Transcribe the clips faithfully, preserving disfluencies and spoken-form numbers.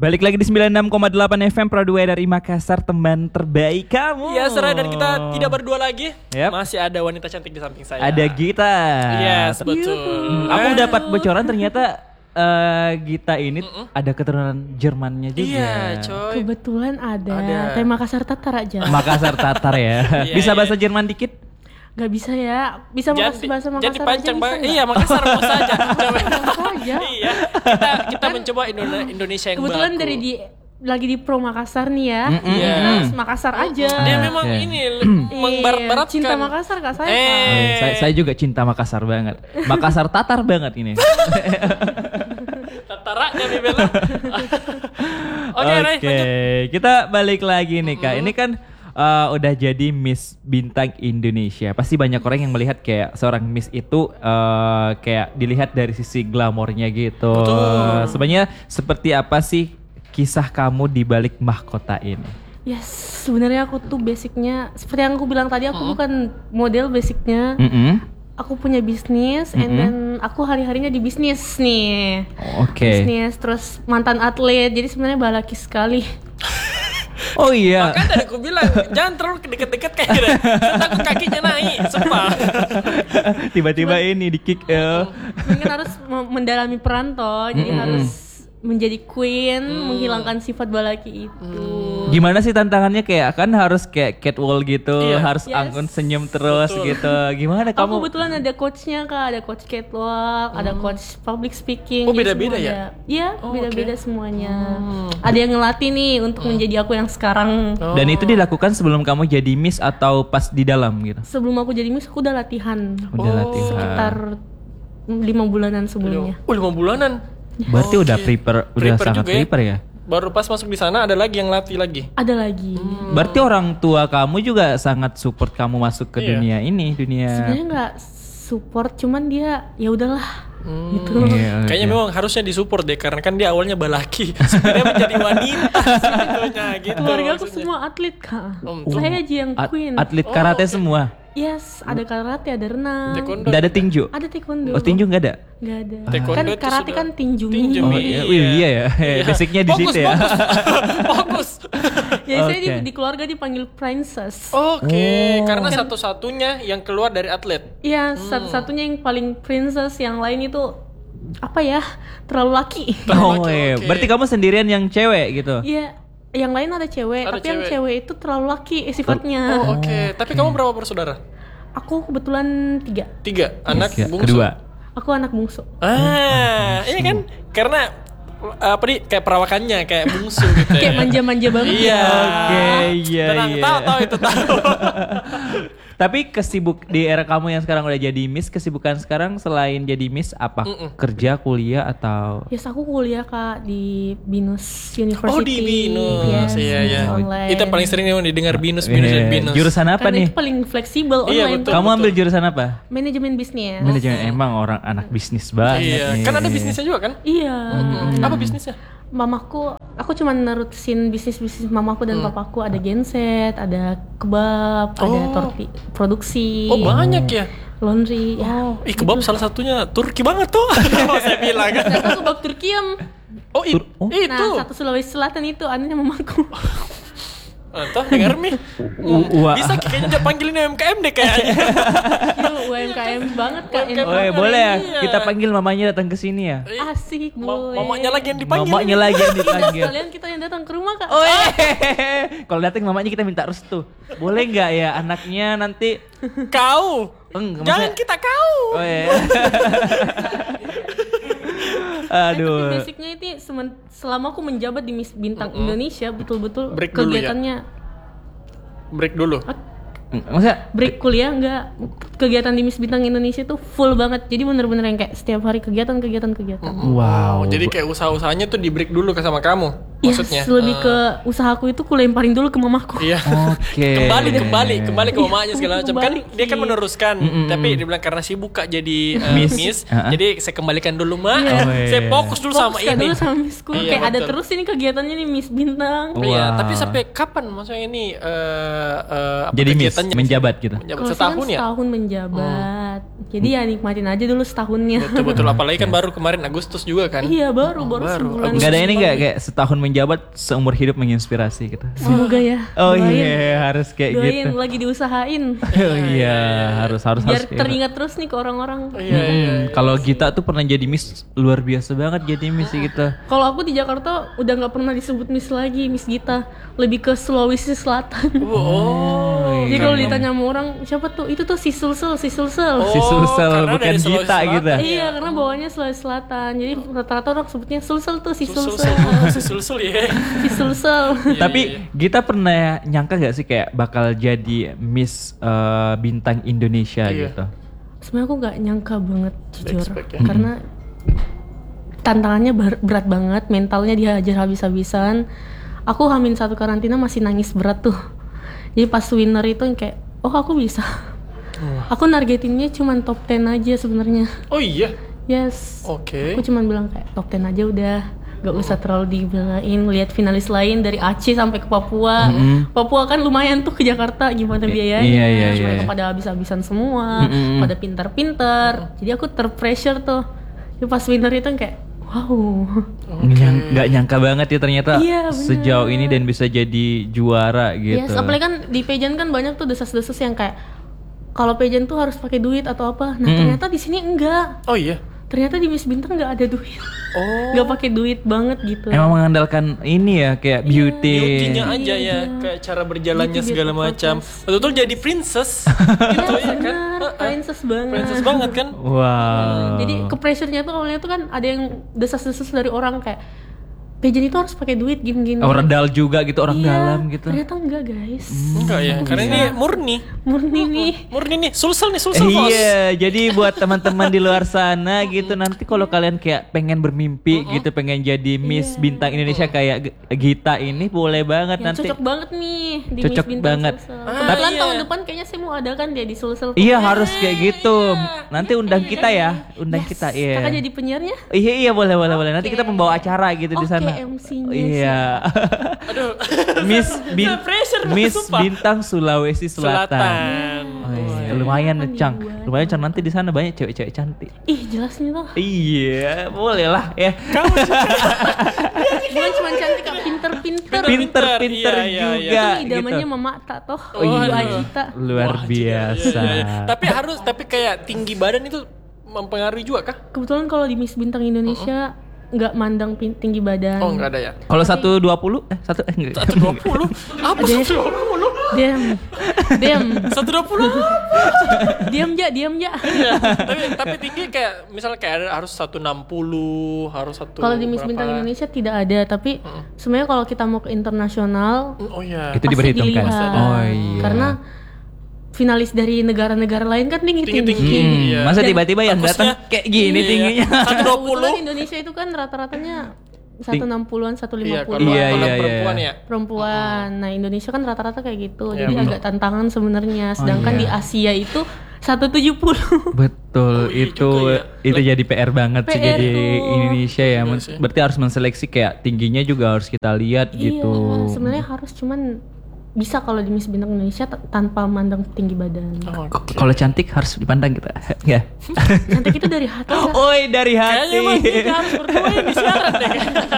Balik lagi di sembilan puluh enam koma delapan F M Broadway dari Makassar, teman terbaik kamu. Iya, Sera, dan kita tidak berdua lagi. Yep. Masih ada wanita cantik di samping saya. Ada Gita. Yes, betul. Hmm, aku dapat bocoran ternyata uh, Gita ini Mm-mm. ada keturunan Jermannya juga. Iya, coy. Kebetulan ada. Ada. Tapi Makassar Tatar aja. Makassar Tatar ya. Iya, Bisa iya. bahasa Jerman dikit? Gak bisa ya. Bisa Jangan Makas- bahasa Makassar Jadi panjang aja banget. bisa Iya, Makassar mau saja. Coba. saja. Iya. Kita kita mencoba Indo- Indonesia yang Kebetulan baku. dari di lagi di Pro Makassar nih ya. Mm-mm. Iya. Terus Makassar aja. Dia Ah, memang oke. ini Iya, mengbarat-baratkan. cinta Makassar Kak saya. Eh. Kak. Eh, saya, saya juga cinta Makassar banget. Makassar Tatar banget ini. Tataraknya Bibela. Oke, Ray, Oke, lanjut. kita balik lagi nih Kak. Ini kan uh, udah jadi Miss Bintang Indonesia. Pasti banyak orang yang melihat kayak seorang Miss itu uh, kayak dilihat dari sisi glamornya gitu. Betul. Sebenarnya seperti apa sih kisah kamu di balik mahkota ini? Yes, sebenarnya aku tuh basicnya seperti yang aku bilang tadi, aku bukan model basicnya. Mm-mm. Aku punya bisnis, and Mm-mm. then aku hari-harinya di bisnis nih. Oke. Bisnis, terus mantan atlet, jadi sebenarnya balaki sekali. Oh iya. Kan tadi aku bilang jangan terlalu deket-deket kayak gitu. Saya takut kakinya naik, sumpah. Tiba-tiba ini di kick ya. Mungkin harus me- mendalami peran toh, jadi Mm-mm. harus menjadi queen, menghilangkan sifat balaki itu. Gimana sih tantangannya, kayak kan harus kayak catwalk gitu, Iya. harus Yes. anggun senyum terus Betul. gitu. Gimana Aku kamu? kebetulan ada coachnya Kak, ada coach catwalk, ada coach public speaking. Oh, jadi beda-beda semua ya? ada. Iya, Oh, beda-beda oke. semuanya. Ada yang ngelatih nih untuk menjadi aku yang sekarang. Oh. Dan itu dilakukan sebelum kamu jadi Miss atau pas di dalam gitu? Sebelum aku jadi Miss, aku udah latihan. Udah Oh. latihan. Sekitar lima bulanan sebelumnya. Oh, lima bulanan. Berarti Oke. udah prepare, udah Prepare sangat juga ya? prepare ya? Baru pas masuk di sana ada lagi yang latih lagi. Ada lagi. Berarti orang tua kamu juga sangat support kamu masuk ke Iya. dunia ini, dunia. Sebenarnya nggak support, cuman dia ya udahlah gitu. Iya, Kayaknya oke. memang harusnya disupport deh, karena kan dia awalnya balaki, sebenarnya menjadi wanita sebetulnya gitu. Keluarga aku maksudnya. semua atlet Kak. Oh, Saya aja yang At- queen. atlet karate Oh, oke. semua. Yes, ada karate, ada renang. Taekwondo. Nggak ada tinju. Ada taekwondo. Oh, tinju nggak ada? Nggak ada. Taekwondo Kan itu karate sudah- kan tinju tinju Oh mi. iya, wih, iya ya. Iya. Basicnya di Fokus, situ ya. Fokus, fokus. Jadi saya di, Oke. di keluarga dipanggil princess. Oke, Oh. karena satu-satunya yang keluar dari atlet. Iya, satu-satunya yang paling princess, yang lain itu apa ya? Terlalu laki. Oh Oke, iya. oke. Berarti kamu sendirian yang cewek gitu? Iya, yang lain ada cewek, Ada tapi yang cewek. cewek itu terlalu laki eh, sifatnya. Oh, oke. Tapi kamu berapa bersaudara? Aku kebetulan tiga. Tiga. Anak Ya, bungsu. kedua. Aku anak bungsu. Ah, iya kan? Karena apa nih, kayak perawakannya kayak bungsu gitu ya. Kayak manja-manja banget Iya. ya. Oke, iya, Tenang, iya. tahu tahu itu tahu. Tapi kesibuk di era kamu yang sekarang udah jadi Miss, kesibukan sekarang selain jadi Miss apa? Mm-mm. Kerja, kuliah atau? Yes, aku kuliah Kak di Binus University. Oh, di Binus. Yes, Iya, iya. online. Itu yang paling sering nih didengar Binus, Binus dan Eh, Binus. Jurusan apa Karena nih? itu paling fleksibel Iya, online. betul. tuh. Kamu ambil jurusan apa? Manajemen bisnis. Manajemen. Emang orang anak bisnis banget. Iya, nih. kan ada bisnisnya juga kan? Iya. Apa bisnisnya? Mamaku, aku cuma nerusin bisnis-bisnis mamaku dan papaku. Ada genset, ada kebab, ada Oh. torti, produksi, Oh, banyak ya. laundry. Ya. Ih, kebab salah satunya Turki banget tuh. Oh, saya bilang kan. Ternyata kebab Turkiem. Oh, i- Tur- oh. itu. Nah, satu Sulawesi Selatan itu anaknya mamaku. Entah, dengar mi. Wah. Bisa kayaknya dia panggilin U M K M deh kayaknya. Itu U M K M banget Kak. U M K M. Oh, iya, boleh ya? Iya. Kita panggil mamanya datang ke sini ya. Asik, Ma- boleh. mamanya lagi yang dipanggil. Mamanya lagi yang dipanggil. Kalian kita yang datang ke rumah Kak. Oh, iya. Kalau datang mamanya kita minta restu. Boleh nggak ya anaknya nanti? Kau. Enggak, Jangan maksudnya- kita kau. Oh iya. Nah, tapi Aduh. basicnya itu semen- selama aku menjabat di Miss Bintang Indonesia, betul-betul Break dulu ya? kegiatannya Break dulu. Maksudnya break kuliah enggak, kegiatan di Miss Bintang Indonesia tuh full banget. Jadi bener-bener yang kayak setiap hari kegiatan kegiatan kegiatan. wow. Oh, jadi kayak usaha-usahanya tuh di break dulu ke sama kamu. Maksudnya. Yes, lebih ke usahaku itu ku lemparin dulu ke mamaku. Iya. Oke. Kembali kembali kembali ke mamanya segala macam. Kan Kembali. dia kan meneruskan, tapi dia bilang karena sibuk Kak jadi uh, Miss. miss, Uh-uh. jadi saya kembalikan dulu Mak. Iya. Oh, iya. Saya fokus dulu sama Fokus Kak ini. dulu sama Missku. Iya, Kayak ada betul. terus ini kegiatannya nih Miss Bintang. Iya, Wow. tapi sampai kapan maksudnya ini eh eh, apa Jadi Miss kegiatannya? menjabat gitu. Menjabat Kalau saya setahun kan ya? setahun menjabat. telat. Jadi ya nikmatin aja dulu setahunnya. Betul-betul, apalagi kan baru kemarin Agustus juga kan. Iya baru Oh, baru, baru. sebulan. Nggak ada ini nggak kayak setahun menjabat seumur hidup menginspirasi gitu. Semoga ya. Oh Doain. iya harus kayak Doain gitu. lagi diusahain. Oh iya harus harus Biar harus kayak gitu. teringat terus nih ke orang-orang. Iya, iya. Hmm, kalau Gita tuh pernah jadi Miss luar biasa banget jadi Miss kita. Kalau aku di Jakarta udah nggak pernah disebut Miss lagi, Miss Gita. Lebih ke Sulawesi Selatan. Oh. Jadi kalau ditanya sama orang, siapa tuh? Itu tuh si Sulsel, si Sulsel. Oh, Si Sulsel, karena bukan dari Sulawesi Gita Selatan. gitu. Iya, karena bawahnya Sulawesi Selatan. Jadi rata-rata orang sebutnya Sulsel tuh si Sulsul, Sulsel. si sulsul ya. Si Sulsel. Tapi Gita pernah nyangka gak sih kayak bakal jadi Miss eh, Bintang Indonesia Iya. gitu? Sebenarnya aku nggak nyangka banget jujur, Expect ya. karena tantangannya ber- berat banget, mentalnya dihajar habis-habisan. Aku hamin satu karantina masih nangis berat tuh. Jadi pas winner itu yang kayak, oh aku bisa. Aku nargetinnya cuma top sepuluh aja sebenarnya. Oh iya. Yes. Oke. Aku cuma bilang kayak top sepuluh aja udah. Gak usah terlalu dibelain, lihat finalis lain dari Aceh sampai ke Papua. Papua kan lumayan tuh ke Jakarta, gimana biayanya? iya, iya, Cuma iya. pada habis-habisan semua, pada pintar-pintar. Jadi aku terpressure tuh. Jadi pas winner itu kayak, wow. Nyang- Nggak nyangka banget ya ternyata Iya, bener. sejauh ini dan bisa jadi juara gitu. Yes, apalagi kan di pageant kan banyak tuh desas-desus yang kayak kalau pageant tuh harus pakai duit atau apa. Nah ternyata di sini enggak. Oh iya. Ternyata di Miss Bintang nggak ada duit. Oh. Nggak pakai duit banget gitu. Emang mengandalkan ini ya kayak beauty. Beauty-nya aja ya, kayak cara berjalannya segala macam. Betul-betul jadi princess. gitu ya kan. Benar, princess banget. Princess banget kan? Wow. Jadi ke pressure-nya tuh awalnya tuh kan ada yang desas-desus dari orang kayak pageant itu harus pakai duit gini-gini. orang dal juga gitu orang Iya, dalam gitu. Ternyata enggak guys. Enggak ya, karena ini murni. Murni nih. Murni nih, sulsel nih, Eh, sulsel bos. iya, jadi buat teman-teman di luar sana gitu nanti kalau kalian kayak pengen bermimpi gitu, pengen jadi Miss Bintang Indonesia kayak G- Gita ini boleh banget Ya, nanti. cocok banget nih di Cocok Miss Bintang banget. Sulsel. Ah, Kebetulan iya. tahun depan kayaknya saya mau adakan dia di Sulsel. Iya harus kayak gitu. Nanti undang kita ya, undang kita. Iya. Kakak jadi penyiarnya? Iya iya boleh boleh boleh. Nanti kita pembawa acara gitu di Oke, sana. M C-nya Iya. Aduh. Miss Bin- Nah, pressure, Miss sumpah. Bintang Sulawesi Selatan. Selatan. Oh, iya. Lumayan Kapan Cang. dibuat? Lumayan Cang nanti di sana banyak cewek-cewek cantik. Ih jelas nih tuh. Iya, boleh lah ya. Bukan cuma cantik, Kak, pinter-pinter. Pinter-pinter Iya, iya, iya. juga Itu idamannya gitu. Mama Tak toh. Oh, Ibu iya. Ajita. Luar Wah, biasa. iya, iya. Tapi harus, tapi kayak tinggi badan itu mempengaruhi juga kah? Kebetulan kalau di Miss Bintang Indonesia nggak mandang pin- tinggi badan. Oh enggak ada ya. Kalau satu dua puluh eh satu eh enggak. satu dua puluh Apa Ada ya? satu dua puluh Diam. Diam. satu dua puluh Diam ja, diam ja. Iya. Tapi tapi tinggi kayak misalnya kayak ada harus seratus enam puluh, harus satu Kalau di Miss berapa? Bintang Indonesia tidak ada, tapi sebenarnya kalau kita mau ke internasional Oh iya. Itu pasti diperhitungkan. dilihat. Oh iya. Karena finalis dari negara-negara lain kan tinggi-tinggi. Tinggi-tinggi. Hmm, Iya. masa Dan tiba-tiba yang bagusnya- datang kayak gini Iya. tingginya. satu dua puluh Kebetulan Indonesia itu kan rata-ratanya seratus enam puluhan, seratus lima Iya, kalau puluhan. Iya, kalau iya, perempuan iya. ya. Perempuan. Nah, Indonesia kan rata-rata kayak gitu. Iya, Jadi betul. agak tantangan sebenarnya. Sedangkan iya. di Asia itu seratus tujuh puluh. Betul, Oh, iya itu juga ya. itu jadi P R banget sih P R jadi tuh. Indonesia ya. Men- sih. Berarti harus menseleksi kayak tingginya juga harus kita lihat gitu. Iya, sebenarnya harus cuman bisa kalau di Miss Bintang Indonesia t- tanpa mandang tinggi badan. Oh, K- Kalau cantik harus dipandang kita, ya. Cantik itu dari hati. Kak. Oi dari Kayaknya hati. emang kita harus berdua yang disiaran deh.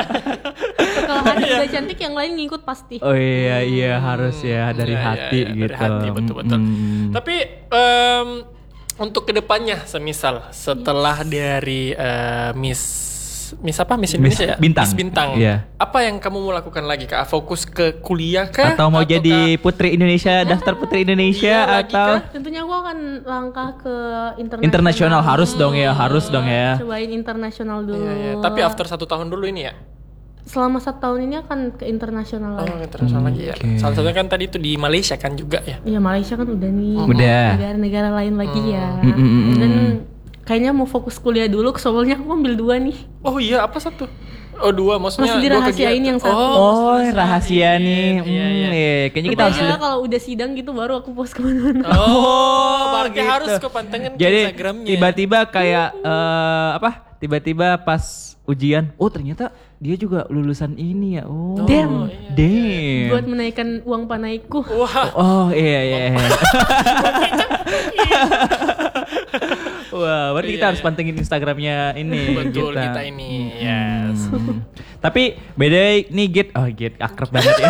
Kalau hati udah cantik, yang lain ngikut pasti. Oh iya iya harus ya dari Iya, iya, hati iya, gitu. Dari hati betul-betul. Mm. Tapi em, untuk kedepannya, semisal setelah dari eh, Miss Miss apa Miss Miss Indonesia ya? Bintang. Miss Bintang. Iya. Apa yang kamu mau lakukan lagi kak? Fokus ke kuliah kah? Atau mau Ataukah- jadi Putri Indonesia, daftar Putri Indonesia Iya, lagi atau kah? Tentunya aku akan langkah ke internasional. internasional harus dong ya, harus dong ya. Cobain internasional dulu. Iya, iya. Tapi after satu tahun dulu ini ya? Selama satu tahun ini akan ke internasional Oh, lagi. internasional lagi ya. Oke. Salah satunya kan tadi itu di Malaysia kan juga ya. Iya, Malaysia kan udah nih. Udah. Negara-negara lain lagi ya. Mm, mm, mm, Dan mm. kayaknya mau fokus kuliah dulu, soalnya aku ambil dua nih. Oh iya, apa satu? Oh dua, maksudnya Masih dua dirahasiain kegiatan. yang satu. Oh, Oh, rahasia nih. Iya, Hmm, iya. iya. Kayaknya kita Kita harus aja kalau udah sidang gitu baru aku post kemana-mana. Oh, berarti gitu. harus kepantengin ke Jadi Instagramnya. tiba-tiba kayak eh, apa? Tiba-tiba pas ujian, oh ternyata dia juga lulusan ini ya. Oh. Damn. Damn. Buat menaikkan uang panaiku. Wah, Oh iya iya. iya. Wah, berarti kita Iya, harus iya. pantengin Instagramnya ini. Betul kita, ini. Yes. Hmm. Tapi beda nih Git, oh Git akrab banget ya.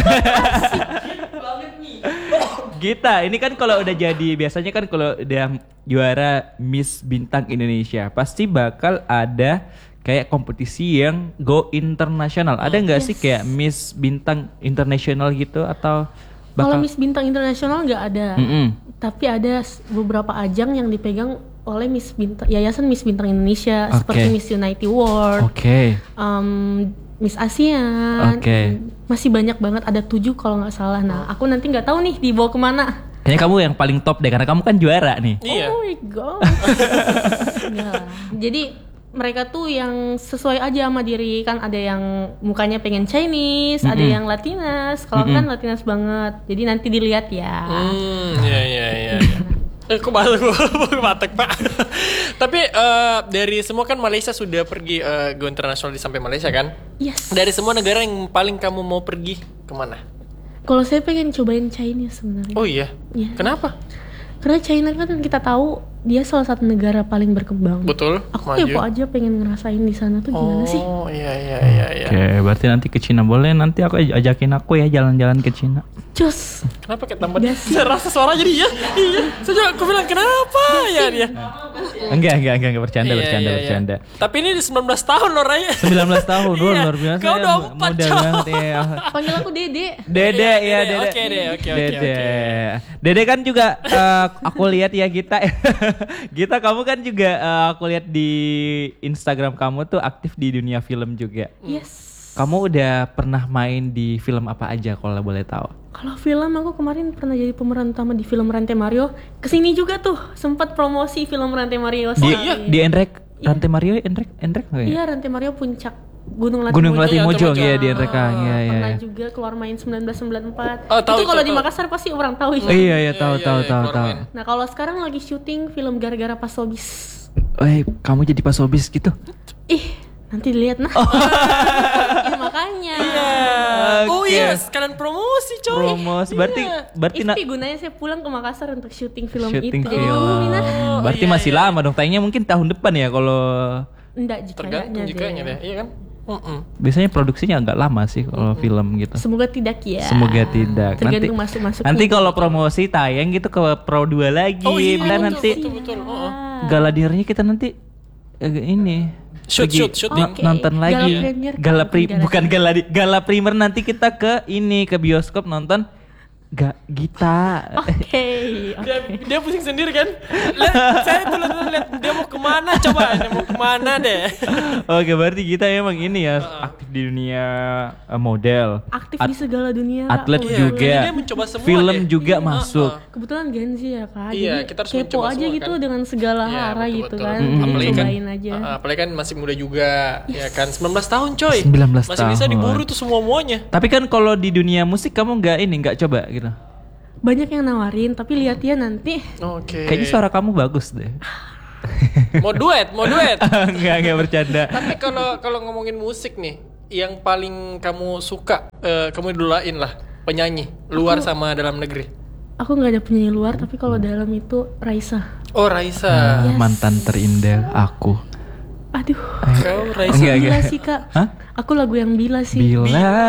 Gita, ini kan kalau udah jadi biasanya kan kalau udah juara Miss Bintang Indonesia pasti bakal ada kayak kompetisi yang go internasional. Ada nggak Yes. sih kayak Miss Bintang Internasional gitu atau Kalau bakal? Miss Bintang Internasional nggak ada, Mm-mm. tapi ada s- beberapa ajang yang dipegang oleh Miss Bintang, Yayasan Miss Bintang Indonesia, Oke. seperti Miss Unity World, Oke. um, Miss ASEAN, Oke. masih banyak banget, ada tujuh kalau nggak salah. Nah, aku nanti nggak tahu nih dibawa kemana. Kayaknya kamu yang paling top deh karena kamu kan juara nih. Iya. Oh my god. Nggak. Jadi mereka tuh yang sesuai aja sama diri, kan ada yang mukanya pengen Chinese, ada Mm-mm. yang Latinas. Kalau aku kan Latinas banget. Jadi nanti dilihat ya. Hmm, iya iya iya. iya. Eh, kok bahasa gue batek pak. Tapi eh, dari semua kan Malaysia sudah pergi eh, go internasional di sampai Malaysia kan. Yes. Dari semua negara yang paling kamu mau pergi kemana? Kalau saya pengen cobain Chinese sebenarnya. Oh iya. Iya. Kenapa? Karena China kan kita tahu dia salah satu negara paling berkembang. Betul. Aku kepo aja pengen ngerasain di sana tuh gimana sih. Oh iya iya iya iya. Oke, berarti nanti ke Cina boleh. Nanti aku aj- ajakin aku ya jalan-jalan ke Cina. Cus. Kenapa kayak tambah Gas. saya rasa suara jadi iya iya. Saya juga aku bilang kenapa ya dia. Enggak, enggak, enggak, enggak bercanda, Iya, bercanda, iya, iya. bercanda. Tapi ini di sembilan belas tahun loh Raya. sembilan belas tahun, wah, Iya, luar biasa. kau ya, dua puluh empat, muda coy. banget ya. Panggil aku Dede. Dede Iya, ya, Dede. Dede. Oke deh, oke, oke, Dede. oke. Dede kan juga eh, aku lihat ya Gita. Gita kamu kan juga eh, aku lihat di Instagram kamu tuh aktif di dunia film juga. Yes. Kamu udah pernah main di film apa aja kalau boleh tahu? Kalau film aku kemarin pernah jadi pemeran utama di film Rantai Mario. Kesini juga tuh sempat promosi film Rantai Mario. Di sekali. di Enrek Rantai Mario Enrek Enrek nggak ya? Iya, Rantai Mario Puncak Gunung Latimojong. Gunung Latimojong Iya, ya di Enrek ah, iya iya. Pernah juga keluar main seribu sembilan ratus sembilan puluh empat. Oh, tahu, itu kalau tahu, di tahu. Makassar pasti orang tahu ya. Oh, iya iya tahu Iya, tahu iya, tahu keluar tahu. main. Nah, kalau sekarang lagi syuting film Gara-gara Pasobis. Eh, kamu jadi pasobis gitu? Ih, nanti dilihat nah. Ya, makanya. Oh Oke. iya, sekalian promosi coy. Promos berarti berarti Itu na- gunanya saya pulang ke Makassar untuk syuting film syuting itu. Jadi film. dulu Mina. Berarti iya, masih iya. lama dong. Tayangnya mungkin tahun depan ya kalau Enggak Tergantung jikanya jikanya deh, iya kan? Mm-mm. biasanya produksinya agak lama sih kalau film gitu. Semoga tidak ya. Semoga tidak. Tergantung masuk-masuk. Nanti kalau promosi tayang gitu ke Pro dua lagi. Oh iya, Dan betul, nanti betul, betul. Oh, oh. gala dinnernya kita nanti eh, ini Shoot, pergi shoot, shooting. no- Oke. nonton Gala lagi. premier kan? Gala pri Gala bukan gala di- gala primer nanti kita ke ini ke bioskop nonton Ga Gita. Oke. Dia, dia pusing sendiri kan? Lihat, saya tuh lihat, lihat dia mau kemana coba? Dia mau kemana deh? Oke, berarti kita emang ini ya aktif di dunia eh, model. Aktif At- di segala dunia. atlet Oh, Iya, juga. kayaknya dia mencoba semua Film deh. juga Iya, masuk. uh-uh. Kebetulan Gen Z ya kak. Iya, Jadi kita harus kepo mencoba aja semua, gitu kan? dengan segala Iya, hara betul, gitu betul. kan. Mm-mm. Apalagi kan, Cobain aja. uh, apalagi kan masih muda juga, ya kan? sembilan belas tahun coy. sembilan belas Masih bisa tahun. diburu tuh semua-muanya. Tapi kan kalau di dunia musik kamu nggak ini nggak coba gitu. Banyak yang nawarin tapi lihat ya nanti. Oke. Kayaknya suara kamu bagus deh. Mau duet, mau duet. Enggak, enggak bercanda. Tapi kalau kalau ngomongin musik nih, yang paling kamu suka, eh, kamu idolain lah penyanyi luar sama dalam negeri. Aku nggak ada penyanyi luar tapi kalau dalam itu Raisa. Oh Raisa. Ah, Yes. mantan terindah aku. Aduh. Kau Raisa. Enggak, Bila enggak. sih kak. Hah? Aku lagu yang Bila sih. Bila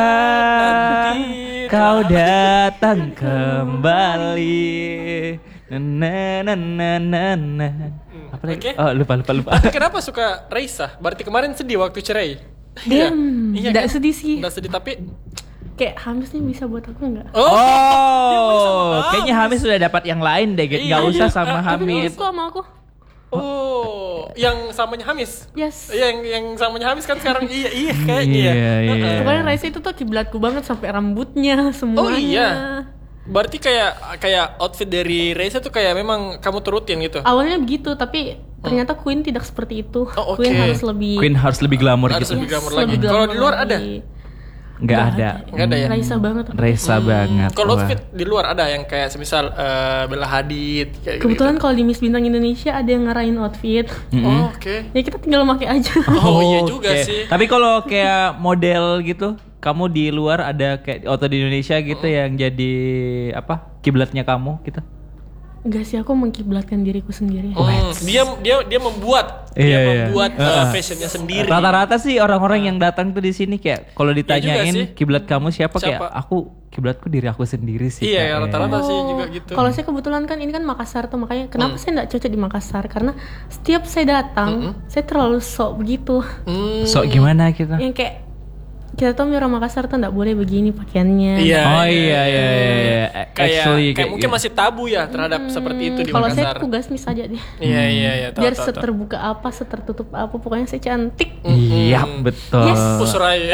nanti kau datang kembali. Na na na na na. Apa lagi? Oke. Oh, lupa lupa lupa. Tapi kenapa suka Raisa? Berarti kemarin sedih waktu cerai. Damn. Iya Nggak kan? sedih sih. Nggak sedih tapi Kayak Hamis nih bisa buat aku nggak? oh, Oh, kayaknya Hamis sudah dapat yang lain deh, nggak Iya, usah iya. sama Tapi Hamis. kok sama aku? oh, yang samanya Hamis. Yes. Iya, yang yang samanya Hamis kan sekarang iya iya kayaknya. Iya, ya. iya. Heeh. Pokoknya Raisa itu tuh kiblatku banget sampai rambutnya semuanya. Oh iya. Berarti kayak kayak outfit dari Raisa tuh kayak memang kamu turutin gitu. Awalnya begitu tapi ternyata Queen tidak seperti itu. Oh, oke. Queen harus lebih Queen harus lebih glamor Harus gitu. lebih glamor Yes, lagi. lebih Kalau glamour di luar lagi. ada? Nggak ada. Nggak ada ya? Raisa banget. Raisa banget. Kalau Wah. outfit di luar ada yang kayak semisal eh, Bella Hadid kayak Kebetulan kalau di Miss Bintang Indonesia ada yang ngarahin outfit. gitu. Oh, oke. Ya kita tinggal pakai aja. Oh, iya juga oke. sih. Tapi kalau kayak model gitu, kamu di luar ada kayak atau di Indonesia gitu yang jadi apa kiblatnya kamu gitu? Enggak sih, aku mengkiblatkan diriku sendiri. Hmm, dia dia dia membuat Iya, dia iya. membuat Uh, uh, fashionnya sendiri. Rata-rata sih orang-orang yang datang tuh di sini kayak kalau sih. ditanyain kiblat kamu siapa, kayak Siapa? aku kiblatku diri aku sendiri sih. Iya, ya, kayak. rata-rata sih juga gitu. Kalau saya kebetulan kan ini kan Makassar tuh, makanya kenapa Hmm. saya nggak cocok di Makassar, karena setiap saya datang saya terlalu sok begitu. Hmm, Sok gimana kita? Yang kayak kita tahu orang Makassar tuh nggak boleh begini pakaiannya. iya. Oh iya iya iya. iya. Kayak, Actually kayak mungkin masih tabu ya terhadap seperti itu di Kalau saya Makassar. tuh gasmis aja deh. Iya iya iya. tahu, Biar tahu, tahu. seterbuka apa, setertutup apa, pokoknya saya cantik. Iya betul. Yes. Usurai.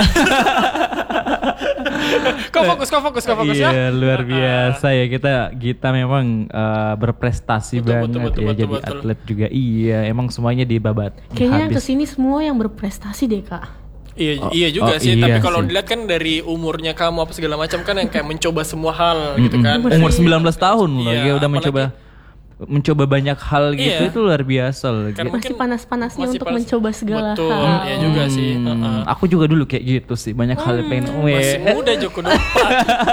Kau fokus, kau fokus, kau fokus Iya ya. luar biasa ya, kita kita memang eh, berprestasi Betul, banget betul, betul, ya, betul, jadi betul. atlet juga. Iya emang semuanya dibabat. Kayaknya yang habis. kesini semua yang berprestasi deh kak. Iya, Oh, iya juga oh, sih. iya Tapi kalau sih. dilihat kan dari umurnya kamu apa segala macam kan yang kayak mencoba semua hal gitu kan. Umur sembilan belas tahun loh, Iya, dia udah apalagi- mencoba mencoba banyak hal gitu, Iya. itu luar biasa loh. Kan Gitu. Masih mungkin panas-panasnya masih untuk panas- mencoba segala Betul, hal. iya juga sih. Hmm, Heeh. aku juga dulu kayak gitu sih, banyak hal yang pengen. Weh. Masih muda Joko Dopat.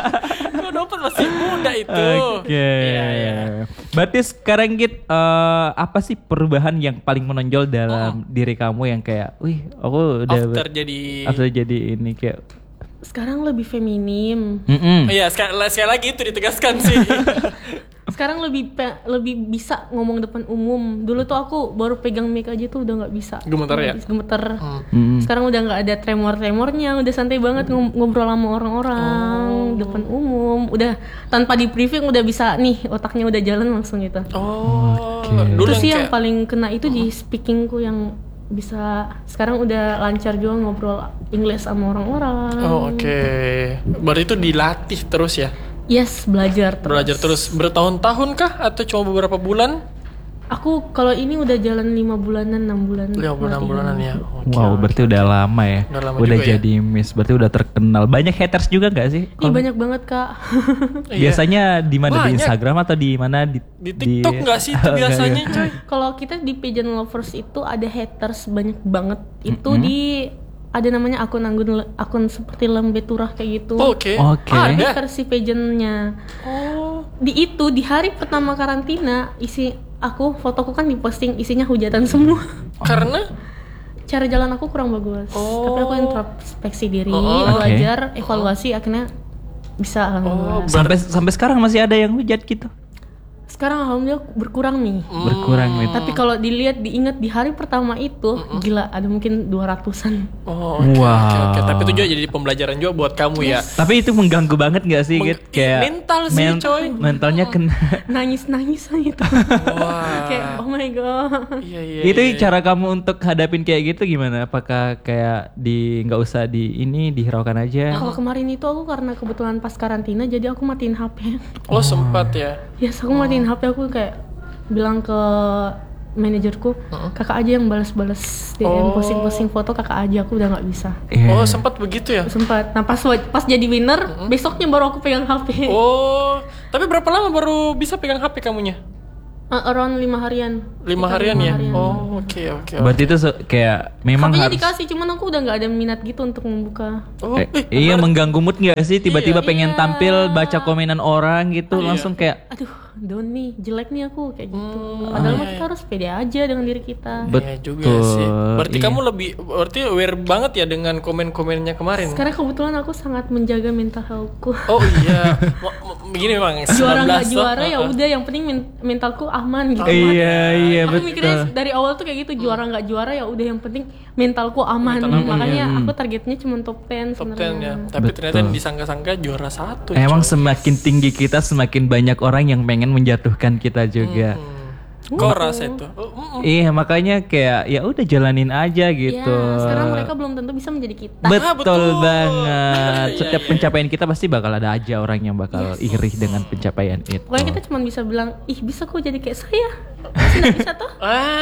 Joko Dopat masih muda itu. Oke. Iya, iya. Berarti sekarang Git, eh, apa sih perubahan yang paling menonjol dalam diri kamu yang kayak, wih, aku udah After jadi after jadi ini kayak, Sekarang lebih feminim. mm-mm. Iya, sekali, sekali lagi itu ditegaskan sih. Sekarang lebih pe- lebih bisa ngomong depan umum. Dulu tuh aku baru pegang mic aja tuh udah nggak bisa. Gemeter ya? Nggak bisa, Gemeter. Mm-mm. Sekarang udah nggak ada tremor-tremornya, udah santai banget ngom- ngobrol sama orang-orang depan umum. Udah tanpa di briefing udah bisa nih, otaknya udah jalan langsung gitu. Oh, Oke. dulu Itu sih yang kayak- paling kena itu di speakingku yang bisa sekarang udah lancar juga ngobrol Inggris sama orang-orang. Oh, oke. Berarti itu dilatih terus ya? Yes, belajar terus. Belajar terus bertahun-tahun kah atau cuma beberapa bulan? Aku kalau ini udah jalan lima bulanan, enam bulan. Lima bulan latihan. bulanan ya. Oke. Wow, berarti udah lama ya. Udah lama Udah juga ya. jadi Miss, berarti udah terkenal. Banyak haters juga gak sih? Ih, banyak banget kak. Iya. Biasanya di mana, di Banyak. Instagram atau di mana di Di TikTok nggak sih itu Nggak, biasanya, nggak. coy? Kalau kita di Pageant Lovers itu ada haters banyak banget. Itu di ada namanya akun akun akun seperti Lembe Turah kayak gitu. Oke. Oke. Ada Ada. versi pageantnya. Oh. Di itu di hari pertama karantina isi aku fotoku kan diposting isinya hujatan semua. Karena Cara jalan aku kurang bagus. Oh. Tapi aku introspeksi diri, Oh, oh. belajar, evaluasi akhirnya bisa alhamdulillah. Oh, Sampai sampai sekarang masih ada yang hujat gitu. Sekarang alhamdulillah berkurang nih. Berkurang nih. Tapi kalau dilihat diingat di hari pertama itu gila ada mungkin dua ratusan. Oh, oke, Wow. oke, oke. Tapi itu juga jadi pembelajaran juga buat kamu ya. Tapi itu mengganggu banget gak sih Meng- Git? Kayak mental sih, coy. Mentalnya kena. Nangis-nangis gitu. Wah. Kayak oh my god. Iya, iya. Itu iya. cara kamu untuk hadapin kayak gitu gimana? Apakah kayak di nggak usah di ini dihiraukan aja? Kalau kemarin itu aku karena kebetulan pas karantina jadi aku matiin H P. Oh, sempat ya. Ya, yes, aku matiin H P, aku kayak bilang ke manajerku, kakak aja yang balas-balas D M, Oh. posting-posting foto, kakak aja, aku udah nggak bisa. Iya. Oh, sempat begitu ya? Sempat. Nah pas pas jadi winner, besoknya baru aku pegang H P. Oh, tapi berapa lama baru bisa pegang H P kamunya? Uh, around lima harian. Lima Sekitar harian lima ya? harian. Oh, oke, oke. oke. Berarti itu se- kayak memang H P-nya harus. dikasih, cuman aku udah nggak ada minat gitu untuk membuka. Oh, Eh, eh, iya benar. mengganggu mood nggak sih? Tiba-tiba Iya. pengen tampil baca komenan orang gitu, Iya. langsung kayak Aduh, down nih, jelek nih aku kayak gitu. Hmm, Padahal iya, mah kita harus pede aja dengan diri kita. Iya juga Betul, sih. Berarti iya. kamu lebih, berarti aware banget ya dengan komen-komennya kemarin. Sekarang kebetulan aku sangat menjaga mental healthku. Oh iya, Mo- mo- begini memang. Juara nggak sembilan belas juara ya oh, udah, yang penting men- mentalku aman gitu. iya iya Aku betul. mikirnya dari awal tuh kayak gitu, juara nggak juara ya udah, yang penting mentalku aman. Mental aman, Makanya iya. aku targetnya cuma top sepuluh top sebenarnya. sepuluh ya. Tapi Betul. ternyata disangka-sangka juara satu. Emang coy. semakin tinggi kita, semakin banyak orang yang pengen menjatuhkan kita juga. Hmm. Kau rasa itu? Oh, mm, mm. Iya makanya kayak ya udah jalanin aja gitu. Ya, sekarang mereka belum tentu bisa menjadi kita. Betul, Ah, betul. banget. Iya, Setiap iya, pencapaian kita pasti bakal ada aja orang yang bakal iri dengan pencapaian itu. Pokoknya kita cuma bisa bilang, ih bisa kok jadi kayak saya. Masih nggak bisa toh?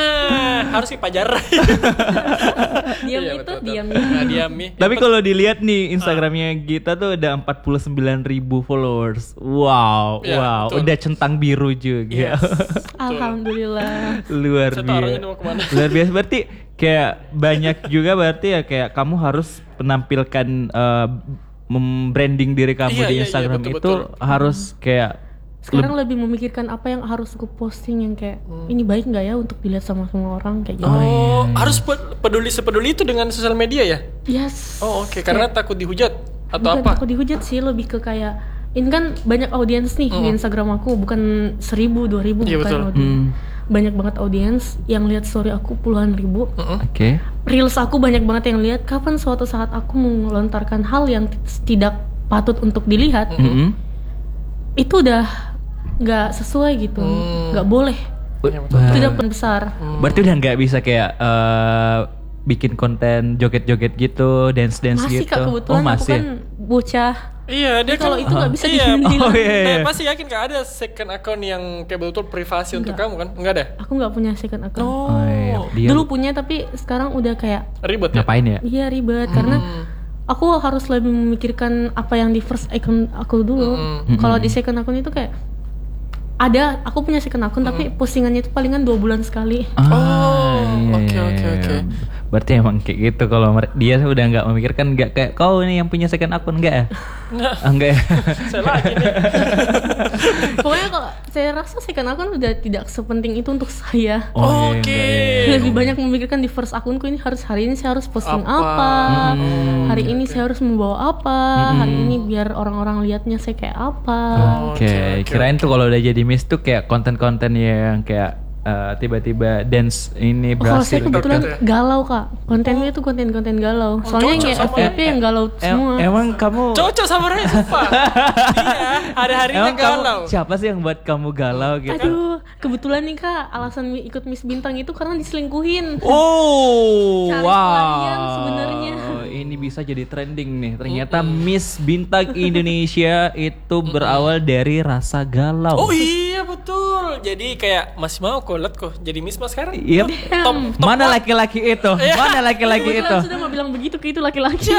Ah, harus dipajar. Diam Iya, itu, betul, betul. diam. Nah, diam nih. Tapi kalau dilihat nih Instagramnya Gita tuh ada empat puluh sembilan ribu followers. Wow, Ya, wow, betul. udah centang biru juga. Yes. Alhamdulillah. Luar Saya tahu orangnya biasa. mau kemana. Luar biasa berarti kayak banyak juga berarti ya kayak kamu harus menampilkan eh, membranding diri kamu Iya, di iya, iya, Instagram betul, itu betul. harus kayak Sekarang lebih memikirkan apa yang harus aku posting, yang kayak Hmm. ini baik nggak ya untuk dilihat sama semua orang kayak gitu. Oh, harus pe- peduli sepeduli itu dengan sosial media ya? Yes. Oh, oke, karena takut dihujat atau Bukan apa? takut dihujat sih, lebih ke kayak ini kan banyak audiens nih di Instagram aku, bukan seribu dua ribu Iya, bukan betul. audiens. Hmm. Banyak banget audiens yang lihat story aku puluhan ribu. Oke. Reels aku banyak banget yang lihat. Kapan suatu saat aku melontarkan hal yang t- tidak patut untuk dilihat, Mm-mm. itu udah nggak sesuai gitu, nggak boleh. Iya, betul. Ba- Itu udah besar. Berarti udah nggak bisa kayak eh, bikin konten joget-joget gitu, dance-dance Masih gitu. Kak, kebetulan oh, aku masih. kan bocah. Iya, dia Jadi kalau kan- itu nggak bisa iya, dinilai. Oh, iya, iya. Nah, pasti yakin Kak ada second account yang kayak betul privasi untuk kamu kan? Enggak ada? Aku nggak punya second account. Oh, iya. Dia Dulu punya tapi sekarang udah kayak Ribet ya? ngapain ya? iya ribet karena aku harus lebih memikirkan apa yang di first account aku dulu. Kalau di second account itu kayak ada, aku punya second account tapi postingannya itu palingan dua bulan sekali. Ah, Oh, iya, oke, iya, oke, iya. oke. Berarti emang kayak gitu kalau mer- dia udah nggak memikirkan, nggak kayak kau nih yang punya second akun nggak ya? Enggak. Ah, enggak ya? Saya lagi nih. Pokoknya kalau saya rasa second account udah tidak sepenting itu untuk saya. Oh, iya, Oke. enggak ya. Lebih banyak memikirkan di first akunku ini harus hari ini saya harus posting Apa? apa, Hmm. hari ini saya harus membawa apa, hari ini biar orang-orang lihatnya saya kayak apa. Oke, Oke, oke, kirain tuh kalau udah jadi Miss tuh kayak konten-konten yang kayak eh, tiba-tiba dance ini Oh, kalau saya berhasil kebetulan gitu. galau kak, kontennya itu konten-konten galau. Soalnya yang cocok kayak sama- F Y P yang galau Em- semua. emang kamu Cocok sama Raya, sumpah. Iya, hari-harinya emang kamu galau. siapa sih yang buat kamu galau gitu? Aduh, kebetulan nih kak, alasan ikut Miss Bintang itu karena diselingkuhin. Oh, Cari wow. pelarian sebenarnya. Ini bisa jadi trending nih. Ternyata Miss Bintang Indonesia itu berawal dari rasa galau. Oh iya betul. Jadi kayak masih mau kok liat kok jadi Miss Mas sekarang. Yep. Mana laki-laki itu? Mana laki-laki itu? Kebetulan sudah mau bilang begitu ke itu laki-laki.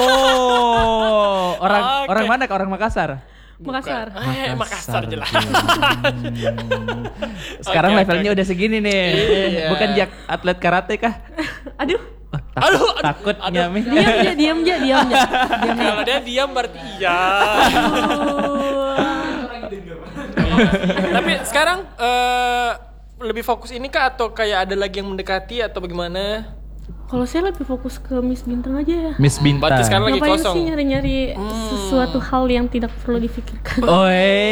Oh, orang Oke. orang mana? Orang Makassar. Makassar. Eh, Makassar jelas. Sekarang Oke, levelnya oke. udah segini nih. Iya. Bukan jak atlet karate kah? Aduh, Oh, takut, Aduh, aduh, takutnya aduh. Mi. diam aja, diam aja, diam aja. Diam aja. Kalau dia diam berarti iya. Tapi sekarang eh, lebih fokus ini kah atau kayak ada lagi yang mendekati atau bagaimana? Kalau saya lebih fokus ke Miss Bintang aja ya. Miss Bintang. Berarti sekarang lagi Ngapain kosong. sih nyari-nyari sesuatu hal yang tidak perlu difikirkan? Oh,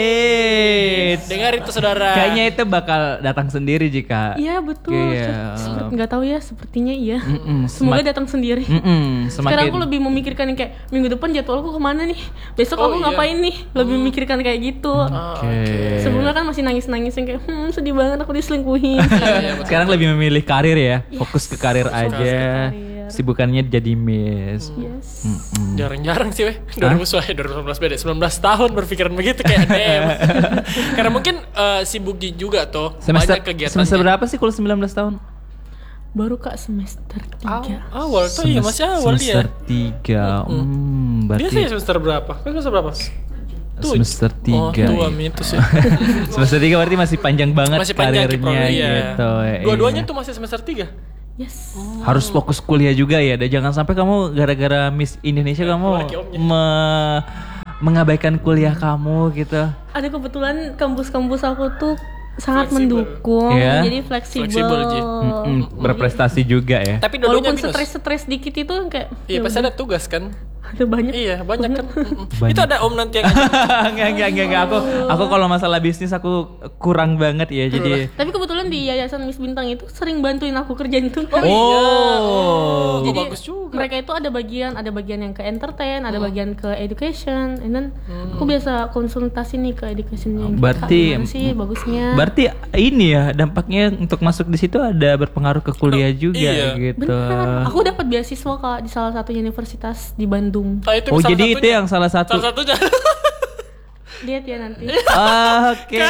eh. Dengar itu saudara. Kayaknya itu bakal datang sendiri jika. Iya betul. Iya. Seperti nggak tahu ya, sepertinya iya. Mm-mm, Semoga semak- datang sendiri. Mm-mm, Sekarang semakin aku lebih memikirkan yang kayak minggu depan jadwalku kemana nih, besok Oh, aku iya. ngapain nih, lebih memikirkan kayak gitu. Oke. Sebelumnya kan masih nangis-nangis yang kayak hmm sedih banget aku diselingkuhin. Sekarang lebih memilih karir ya, fokus ke karir aja. karir. Sibukannya jadi Miss. Yes. Jarang-jarang sih weh. dua ribu sembilan belas beda sembilan belas tahun berpikiran begitu kayak damn. Karena mungkin eh, sibuk juga tuh Semester banyak kegiatannya. semester berapa sih kalau sembilan belas tahun? Baru kak semester Aw- tiga. awal tuh iya masih awal semester dia. tiga. Hmm, berarti Biasanya semester berapa? Kan semester berapa? Tuh. semester tiga. Oh, tua mitos ya. semester tiga berarti masih panjang banget Masih panjang karirnya kiprahnya iya. gitu. Dua-duanya Iya. tuh masih semester tiga. Yes. Harus fokus kuliah juga ya. Dan jangan sampai kamu gara-gara Miss Indonesia kamu lagi omnya. me- mengabaikan kuliah kamu gitu. Ada kebetulan kampus-kampus aku tuh sangat Fleksibel. mendukung, Iya. jadi fleksibel. Fleksibel, Ji. Mm-mm, berprestasi juga ya. Tapi dua-duanya Walaupun minus. stres-stres dikit itu kayak Iya ya pasti udah, ada tugas kan. ada banyak. Iya banyak kan. Mm-mm. Banyak. Itu ada om nanti yang enggak, enggak, enggak, enggak. Aku aku kalau masalah bisnis aku kurang banget ya. Jadi Tapi kebetulan di Yayasan Miss Bintang itu sering bantuin aku kerjain itu. Oh, iya. Oh. Oh, Jadi bagus juga. mereka itu ada bagian, ada bagian yang ke entertain, Hmm. ada bagian ke education, and then aku biasa konsultasi nih ke educationnya. Kak, Berarti- gimana sih bagusnya? Berarti ini ya dampaknya untuk masuk di situ ada berpengaruh ke kuliah juga iya. gitu. Benar. Aku dapat beasiswa kak di salah satu universitas di Bandung. Ah, itu Oh salah jadi itu satunya. yang salah satu. Salah satunya. Lihat ya nanti. Ah, Oke.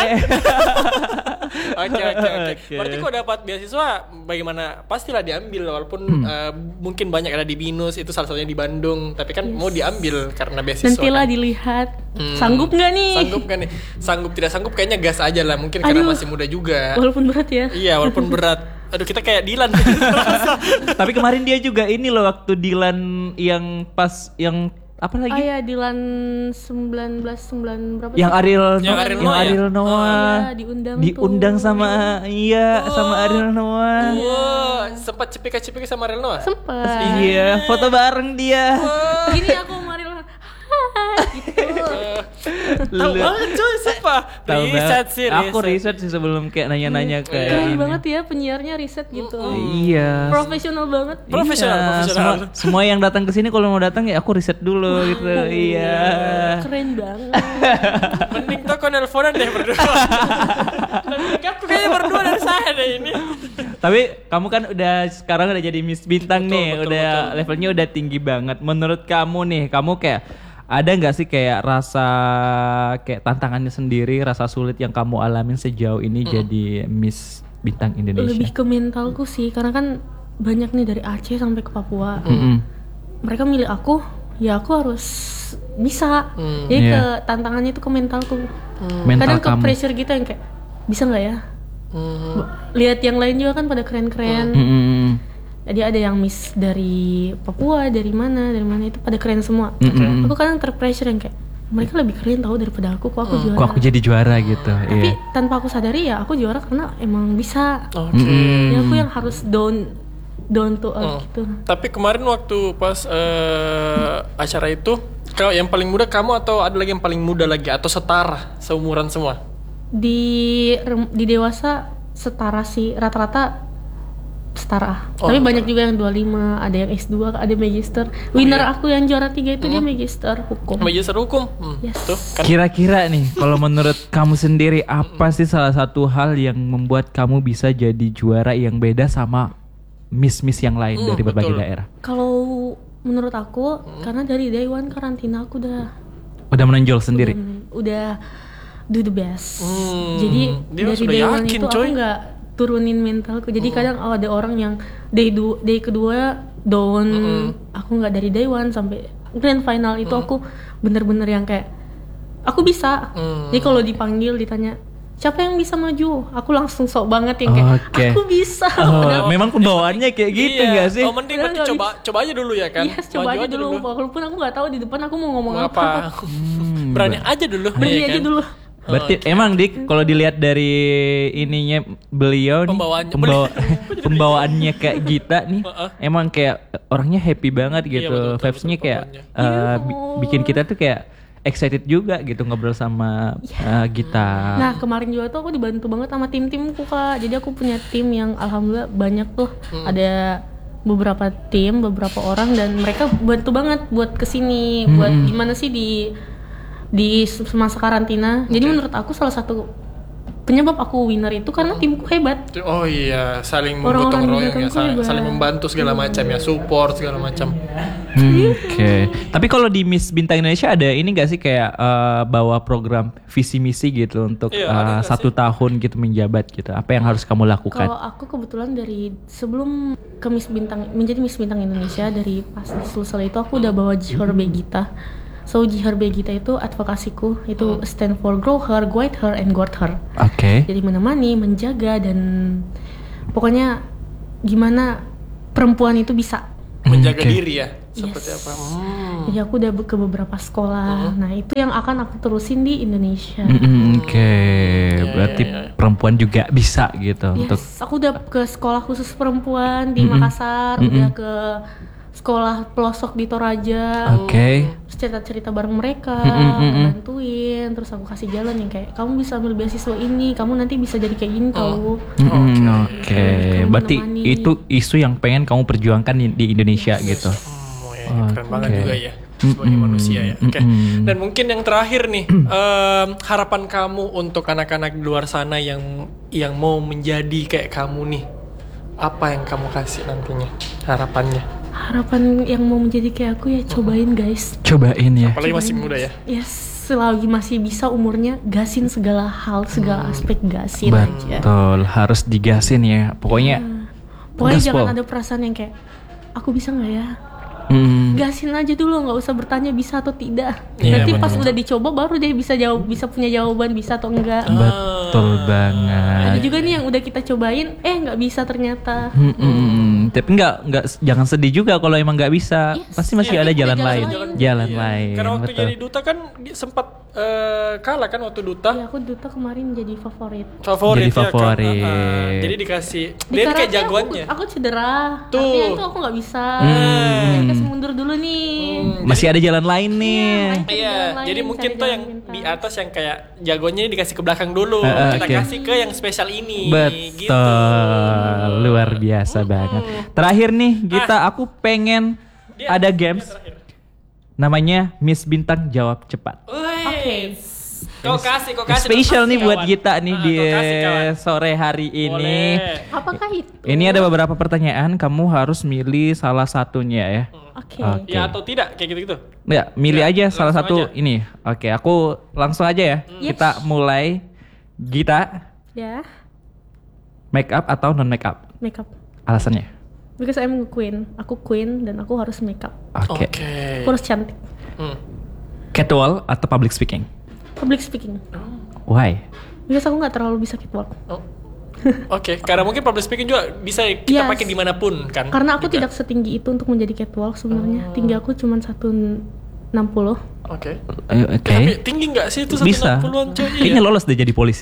Oke oke oke. Oke. Berarti kalau dapat beasiswa bagaimana? Pastilah diambil walaupun Hmm. eh, mungkin banyak ada di Binus itu salah satunya di Bandung. Tapi kan mau diambil karena beasiswa. Nantilah kan. dilihat. Hmm. Sanggup nggak nih? Sanggup kan nih? Sanggup tidak sanggup kayaknya gas aja lah. Mungkin karena Aduh. masih muda juga. Walaupun berat ya. Iya walaupun berat. Aduh kita kayak Dilan. Tapi kemarin dia juga ini loh waktu Dilan yang pas yang apa Oh lagi? ya, Dilan sembilan belas sembilan berapa Yang sih? Ariel Yang Noah, Ariel yang Noah ya? Ariel Noah. Oh, iya, diundang Diundang tuh. sama iya, sama Ariel Noah. Wah, sempat cipika-cipika sama Ariel Noah? Sempet. Iya, foto bareng dia. Gini aku Maril gitu. Tahu banget cuy, sumpah. Tahu Riset banget. sih, Aku riset sih sebelum kayak nanya-nanya ke Keren ini. banget ya penyiarnya riset gitu. Iya. Profesional banget. Profesional, Iya, profesional. Semua, semua yang datang ke sini kalau mau datang ya aku riset dulu gitu. Iya. Keren banget. Mending tuh kau nelponan deh berdua. Mending aku kayaknya berdua dari saya deh ini. Tapi kamu kan udah sekarang udah jadi Miss Bintang Betul, nih, betul, udah betul. levelnya udah tinggi banget. Menurut kamu nih, kamu kayak ada nggak sih kayak rasa kayak tantangannya sendiri, rasa sulit yang kamu alamin sejauh ini jadi Miss Bintang Indonesia? Lebih ke mentalku sih, karena kan banyak nih dari Aceh sampai ke Papua. Mm-mm. Mereka milih aku, ya aku harus bisa. Hmm. Jadi Iya. ke tantangannya itu ke mentalku. Mental Kadang ke kamu. pressure kita yang kayak bisa nggak ya? Hmm. Lihat yang lain juga kan pada keren-keren. Mm-mm. Jadi ada yang miss dari Papua, dari mana, dari mana itu pada keren semua. Mm-mm. Aku kadang terpressure yang kayak mereka lebih keren tahu daripada aku, kok aku juara. Kok aku jadi juara gitu? Tapi Iya. tanpa aku sadari ya aku juara karena emang bisa. Oke. Mm-mm. Ya aku yang harus down down to earth Oh. gitu. Tapi kemarin waktu pas eh, acara itu, kau yang paling muda kamu atau ada lagi yang paling muda lagi atau setara, seumuran semua? Di rem- di dewasa setara sih, rata-rata setara. Oh, Tapi setara. banyak juga yang dua puluh lima, ada yang S dua, ada magister. Winner iya. aku yang juara tiga itu dia magister hukum. Magister hukum. Hmm. Yes. Tuh kan. Kira-kira nih, kalau menurut kamu sendiri apa sih salah satu hal yang membuat kamu bisa jadi juara yang beda sama miss-miss yang lain Hmm, dari berbagai betul. daerah? Kalau menurut aku, karena dari day one karantina aku udah Udah menonjol sendiri. udah do the best. Hmm, Jadi dia dari sudah day one yakin, itu coy. aku nggak turunin mentalku. Jadi kadang oh, ada orang yang day du- day kedua down, aku nggak dari day one sampai grand final itu aku bener-bener yang kayak aku bisa. Hmm. Jadi kalau dipanggil ditanya siapa yang bisa maju, aku langsung sok banget yang kayak Oke. aku bisa. Oh, Padahal- memang pembawaannya kayak gitu Iya. nggak sih? Oh mending Padahal berarti nggak coba coba aja dulu ya kan. Yes, coba Maju aja dulu. Walaupun aku nggak tahu di depan aku mau ngomong Apa? apa. Hmm, Berani aja dulu. Berani iya aja kan? dulu. Berarti emang Dik kalau dilihat dari ininya beliau nih Pembawaannya. pembawa- pembawaannya kayak Gita nih Heeh. emang kayak orangnya happy banget Iya, gitu. betul, betul, Vibes-nya betul, kayak pembawaannya. eh, bi- bikin kita tuh kayak excited juga gitu ngobrol sama eh, Gita. Nah kemarin juga tuh aku dibantu banget sama tim-timku kak. Jadi aku punya tim yang alhamdulillah banyak tuh. Ada beberapa tim, beberapa orang dan mereka bantu banget buat kesini, buat gimana sih di di semasa karantina. Jadi menurut aku salah satu penyebab aku winner itu karena timku hebat. Oh iya, saling Orang-orang menggotong di royong ya, belakangku saling, hebat. saling membantu segala macam ya, support segala macam. Hmm, Oke. Tapi kalau di Miss Bintang Indonesia ada ini gak sih kayak eh, bawa program visi misi gitu untuk Iya, ada eh, nggak satu tahun gitu menjabat gitu. Apa yang harus kamu lakukan? Kalau aku kebetulan dari sebelum ke Miss Bintang menjadi Miss Bintang Indonesia dari pas selesai itu aku udah bawa Jihor Begita. So Jihor Begita itu advokasiku itu stand for grow her, guide her, and guard her. Oke. Jadi menemani, menjaga dan pokoknya gimana perempuan itu bisa. Menjaga Oke. diri ya. Seperti Yes. apa? Hmm. Jadi aku udah ke beberapa sekolah. Nah itu yang akan aku terusin di Indonesia. Mm-mm, Oke, Iya, berarti iya, iya. perempuan juga bisa gitu Yes, untuk aku udah ke sekolah khusus perempuan di Makassar, udah ke sekolah pelosok di Toraja. Oke. Terus cerita-cerita bareng mereka, Mm-mm, mm-mm. bantuin, terus aku kasih jalan yang kayak kamu bisa ambil beasiswa ini, kamu nanti bisa jadi kayak gini tahu. Mm-mm, Oke, Kamu berarti menemani. itu isu yang pengen kamu perjuangkan di, di Indonesia gitu. Hmm, oh ya, keren banget Oke. juga ya sebagai Mm-mm, manusia ya. Oke. mm-mm. Dan mungkin yang terakhir nih, em, harapan kamu untuk anak-anak di luar sana yang yang mau menjadi kayak kamu nih, apa yang kamu kasih nantinya harapannya? Harapan yang mau menjadi kayak aku ya cobain guys. Cobain ya. Apalagi masih muda ya. Yes, selagi masih bisa umurnya gasin segala hal, segala aspek gasin aja. Betul, harus digasin ya. Pokoknya Pokoknya gaspol. jangan ada perasaan yang kayak aku bisa nggak ya? Mm, Gasin aja dulu, nggak usah bertanya bisa atau tidak. Iya, Nanti betul. pas udah dicoba baru deh bisa jawab, bisa punya jawaban bisa atau enggak. betul. Betul banget. Ada juga nih yang udah kita cobain, eh nggak bisa ternyata. Hmm, hmm, hmm. Tapi nggak nggak jangan sedih juga kalau emang nggak bisa. Yes. Pasti masih Iya, ada ada jalan, jalan lain. lain. Jalan Iya. lain. Karena waktu betul. jadi duta kan di- sempat eh, kalah kan waktu duta. Ya aku duta kemarin jadi favorit. Favorit Jadi ya kan. favorit. Ah, ah. Jadi dikasih Di dia karate kayak jagoannya. Aku, aku cedera. Tuh. Artinya itu aku nggak bisa. Hmm. Jadi kasih mundur dulu nih. Masih ada jalan lain nih. Cari Iya, jalan lain, jadi mungkin cari tuh jalan yang pintas. di atas yang kayak jagonya dikasih ke belakang dulu. Ah, ah, Kita oke. kasih ke yang spesial ini. Betul, Gitu. luar biasa banget. Terakhir nih, kita aku pengen Dia- ada dia games terakhir. namanya Miss Bintang Jawab Cepat. Oke. Oke. Kau kasih, kau kasih. Spesial Kasih, nih buat kawan. kita nih Ah, di kau kasih, kawan. sore hari ini. Boleh. Apakah itu? Ini ada beberapa pertanyaan, kamu harus milih salah satunya ya. Oke. Oke. Ya atau tidak kayak gitu-gitu. Ya, milih Ya, aja salah langsung satu aja. ini. Oke, aku langsung aja ya. Yes. Kita mulai. Gita, Ya, make up atau non make up? makeup. Alasannya? Because I'm a queen. Aku queen dan aku harus makeup. Oke. Oke. Aku harus cantik. Hmm. Catwalk atau public speaking? Public speaking. Why? Because aku nggak terlalu bisa catwalk. Oh. Oke, karena mungkin public speaking juga bisa kita Yes. pakai dimanapun kan. Karena aku juga. tidak setinggi itu untuk menjadi catwalk sebenarnya. Tinggi aku cuma seratus enam puluh. Oke. Eh, Oke. Tapi tinggi nggak sih itu Bisa. seratus enam puluhan coy? Kayaknya lolos deh jadi polisi.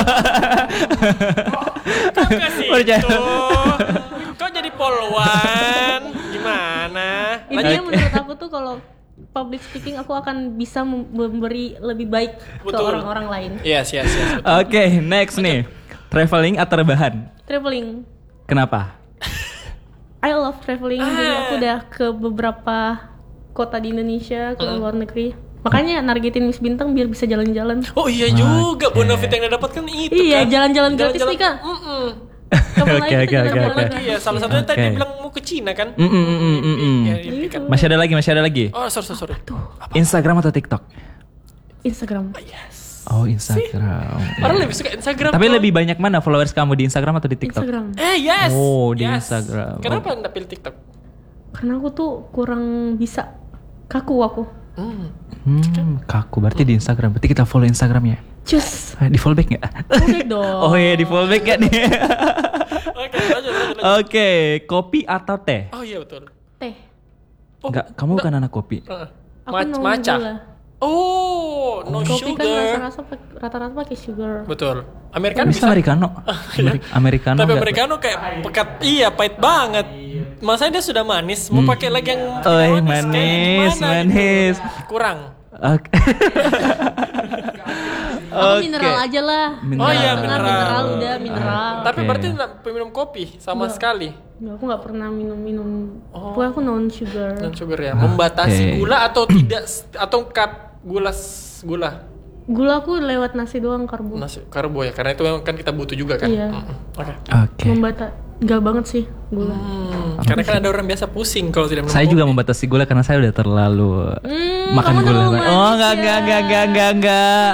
Kau kasih Percaya. itu. Kau jadi polwan. Gimana? Intinya menurut aku tuh kalau public speaking aku akan bisa mem- memberi lebih baik ke Betul. orang-orang lain. Yes, yes, yes. Oke, next nih. Traveling atau rebahan? Traveling. Kenapa? I love traveling. Jadi Ah. aku udah ke beberapa kota di Indonesia, ke luar negeri. Makanya nargetin Miss Bintang biar bisa jalan-jalan. Oh iya juga bonafit yang dia dapatkan itu Iya, kan. jalan-jalan gratis nih, Kak. Mm-mm. Kapan Oke, lagi oke, kita oke, jalan-jalan oke. gratis? Iya, salah satunya tadi Oke. dia bilang mau ke Cina kan. Mm, mm, mm, mm, mm. Iya, iya, pikat. Masih ada lagi, masih ada lagi. Oh, sorry, sorry, sorry. Instagram atau TikTok? Instagram. Yes. Oh, Instagram. Orang lebih suka Instagram. Tapi coy. lebih banyak mana followers kamu di Instagram atau di TikTok? Instagram. Eh, yes. Oh, di Yes. Instagram. Kenapa Anda pilih TikTok? Karena aku tuh kurang bisa, kaku aku. Hmm. Hmm, kaku berarti di Instagram. Berarti kita follow Instagramnya. Cus. Eh, Di follow back nggak? Udah dong. Oh iya, di follow back nggak nih? Oke, lanjut, lanjut, lanjut. Oke, kopi atau teh? Oh iya betul. Teh. Oh, Enggak, kamu bukan anak kopi. Heeh. Aku Ma- no Maca. gula. Oh, no Kopi kan sugar. rasa-rasa pak- rata-rata pakai sugar. Betul. Americano Bisa bisa. americano. Ameri- Americano. Tapi nggak- americano kayak pekat, iya pahit banget. Masanya dia sudah manis, mau pakai lagi yang Hmm. Oh, tidak manis, kayak gimana manis. gitu. Kurang. Oke. Aku Oke. mineral aja lah. Mineral. Oh iya, Tengah mineral. mineral udah mineral. Tapi Oke. berarti nggak peminum kopi sama sekali. Nggak, aku nggak pernah minum-minum. Oh. Pokoknya aku non sugar. Non sugar ya. Membatasi Oke. gula atau tidak atau cut gula s- gula. Gula aku lewat nasi doang karbo. Nasi karbo ya, karena itu memang kan kita butuh juga kan. Iya. Mm-mm. Oke. Oke. Membata, nggak banget sih gula. Hmm, karena kan ada orang biasa pusing kalau tidak minum Saya juga kopi. membatasi gula karena saya udah terlalu Hmm, makan kamu gula. terlalu Oh, manis enggak, ya. enggak, enggak, enggak, enggak, enggak.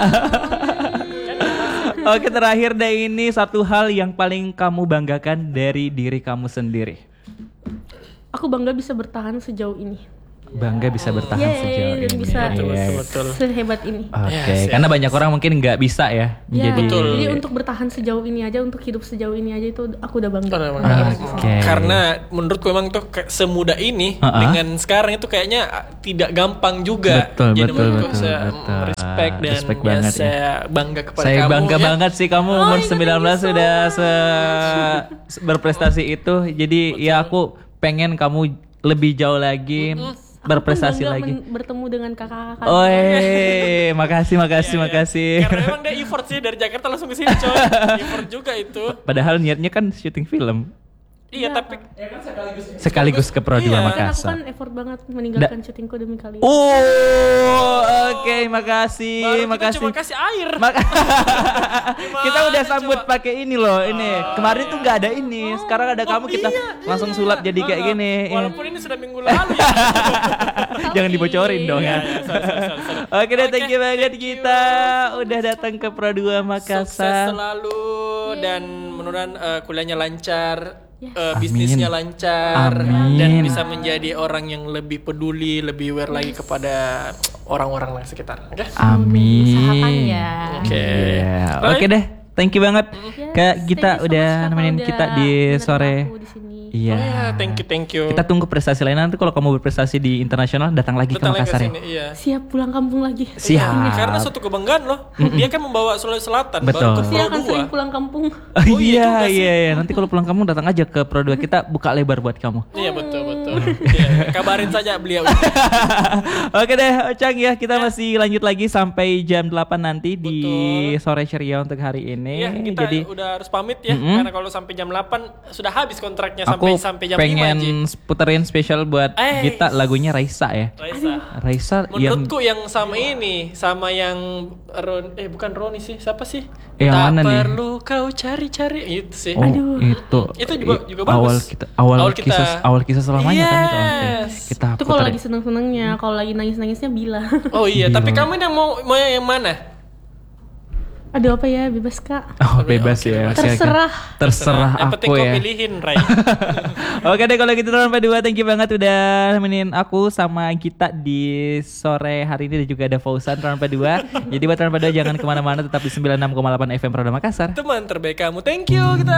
Oke, terakhir deh ini satu hal yang paling kamu banggakan dari diri kamu sendiri. Aku bangga bisa bertahan sejauh ini. Bangga bisa bertahan Yeay, sejauh dan ini. bisa Betul, Yes. betul, betul. sehebat ini. Oke, Yes, yes. karena banyak orang mungkin nggak bisa ya Ya, menjadi. Betul. Jadi untuk bertahan sejauh ini aja, untuk hidup sejauh ini aja itu aku udah bangga. Karena emang- Ah, Oke. Karena menurutku emang tuh kayak semudah ini Uh-uh. dengan sekarang itu kayaknya ah, tidak gampang juga. Betul, Jadi betul, menurutku betul, saya betul. mm, respect dan Respect ya, banget ya. saya bangga kepada Saya kamu. bangga ya. banget sih kamu Oh, umur iya, sembilan belas bisa. sudah se- se- berprestasi itu. Jadi ya aku pengen kamu lebih jauh lagi berprestasi Aku pun bangga lagi. men- bertemu dengan kakak-kakak. Oh, eh, makasih, makasih, Iya, iya. makasih. Karena emang dia effort sih dari Jakarta langsung ke sini coy. Effort juga itu. Padahal niatnya kan syuting film. Iya, tapi Sekaligus ke Pro dua Iya. Dan aku Makassar. kan effort banget meninggalkan syutingku demi kalian. Oh, oke, makasih, baru kita makasih. cuma kasih air. Maka- kita udah Gimana sambut coba? pakai ini loh, ini. Kemarin tuh nggak ada ini, sekarang ada kamu kita langsung sulap jadi kayak gini. Walaupun ini sudah minggu lalu ya. Jangan dibocorin dong ya. Iya, iya, sorry, sorry, sorry, sorry. Oke deh, thank you Oke, banget thank you. kita udah datang ke Pro dua Sukses Makassar. selalu dan mudah-mudahan eh, kuliahnya lancar, Yes. eh, Amin. bisnisnya lancar, Amin. dan bisa menjadi orang yang lebih peduli, lebih aware lagi kepada orang-orang di sekitar. Oke? Amin. Usahakan ya. Oke. Iya. Baik. Oke deh. thank you banget Yes, Kak Gita thank you so udah much, Kakak, nemenin udah kita di menerima sore. aku di sini. Iya. Oh ya, thank you, thank you. Kita tunggu prestasi lainnya nanti kalau kamu berprestasi di internasional datang lagi Datang ke lagi Makassar ya. sini, iya. Siap pulang kampung lagi. Siap. Karena suatu kebanggaan loh. Dia kan membawa Sulawesi Selatan Betul. baru ke Pasti Pro akan dua. sering pulang kampung. Oh, Oh, iya iya juga sih. iya iya nanti kalau pulang kamu datang aja ke Pro dua kita buka lebar buat kamu. Iya betul betul. Iya, kabarin saja beliau. Oke deh Ocang ya kita masih lanjut lagi sampai jam delapan nanti di sore ceria untuk hari ini. Iya, kita Jadi udah harus pamit ya karena kalau sampai jam delapan sudah habis kontraknya aku sampai sampai jam lima pengen Ji. puterin spesial buat Eh. kita lagunya Raisa ya. Raisa. Raisa yang Menurutku yang sama ini sama yang Ron eh bukan Roni sih, siapa sih? Eh, yang tak mana nih? perlu kau cari-cari itu sih. Oh itu Itu juga- juga bagus. awal kita awal, Awal kita- kisah awal kisah selamanya kan itu. Oke. Yes. Kita Itu kalau puterin. lagi seneng-senengnya, kalau lagi nangis-nangisnya bila. Oh iya, Gila. tapi kamu yang mau mau yang mana? Aduh apa ya, bebas kak. Oh bebas Oke, ya. bebas. silakan. Terserah. Terserah Yang penting aku kau ya. pilihin, Ray. Oke deh kalau gitu Trans dua thank you banget udah nemenin aku sama kita di sore hari ini dan juga ada Fausan Trans dua. Jadi buat Trans dua jangan kemana-mana tetap di sembilan puluh enam koma delapan F M Roda Makassar. Teman terbaik kamu. Thank you kita.